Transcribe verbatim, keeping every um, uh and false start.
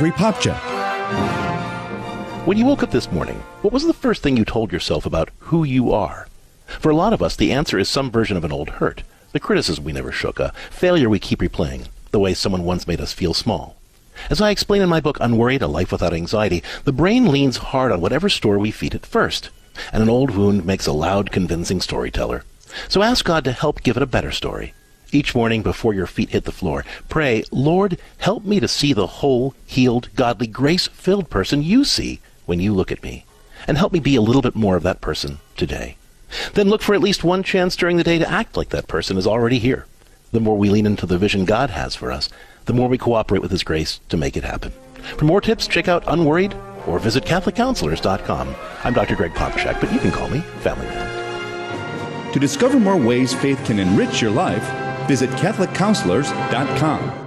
Gregory Popcak. When you woke up this morning, what was the first thing you told yourself about who you are? For a lot of us, the answer is some version of an old hurt, the criticism we never shook, a failure we keep replaying, the way someone once made us feel small. As I explain in my book, Unworried, A Life Without Anxiety, the brain leans hard on whatever story we feed it first, and an old wound makes a loud, convincing storyteller. So ask God to help give it a better story. Each morning before your feet hit the floor, pray, Lord, help me to see the whole, healed, godly, grace-filled person you see when you look at me, and help me be a little bit more of that person today. Then look for at least one chance during the day to act like that person is already here. The more we lean into the vision God has for us, the more we cooperate with His grace to make it happen. For more tips, check out Unworried or visit Catholic Counselors dot com. I'm Doctor Greg Popcak, but you can call me Family Man. To discover more ways faith can enrich your life, visit Catholic Counselors dot com.